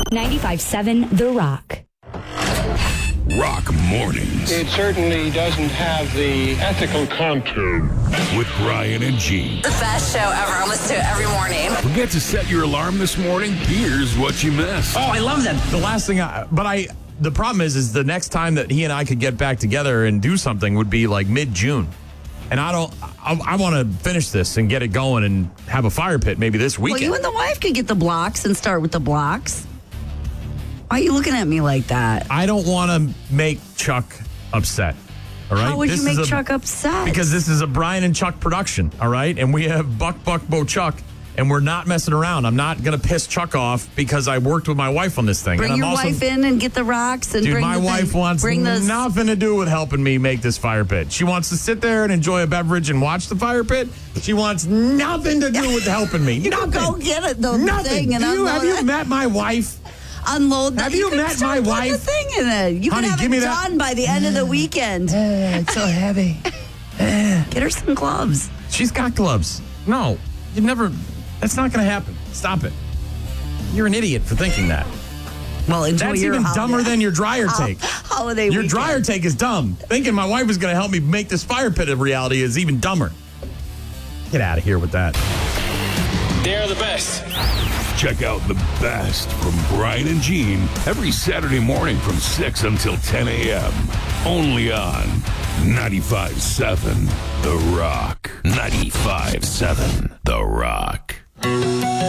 95.7 The Rock. Rock Mornings. It certainly doesn't have the ethical content. With Brian and Gene. The best show ever. I listen to it every morning. Forget to set your alarm this morning? Here's what you missed. Oh, I love them. The last thing the problem is the next time that he and I could get back together and do something would be like mid-June. And I want to finish this and get it going and have a fire pit maybe this weekend. Well, you and the wife could get the blocks and start with the blocks. Why are you looking at me like that? I don't want to make Chuck upset. All right. How would you make Chuck upset? Because this is a Brian and Chuck production. All right. And we have Buck, Bo, Chuck. And we're not messing around. I'm not going to piss Chuck off because I worked with my wife on this thing. Bring your wife in and get the rocks and bring my wife wants nothing to do with helping me make this fire pit. She wants to sit there and enjoy a beverage and watch the fire pit. She wants nothing to do with helping me. Nothing. Go get it, though. Nothing. Have you met my wife? Unload that. Have you met my wife? The thing in it. You can have it done by the end of the weekend. It's so heavy. Get her some gloves. She's got gloves. No, you never. That's not going to happen. Stop it. You're an idiot for thinking that. Well, enjoy That's even dumber than your dryer take. Holiday Your weekend. dryer take is dumb. Thinking my wife is going to help me make this fire pit a reality is even dumber. Get out of here with that. They're the best. Check out the best from Brian and Gene every Saturday morning from 6 until 10 a.m. Only on 95.7 The Rock. 95.7 The Rock.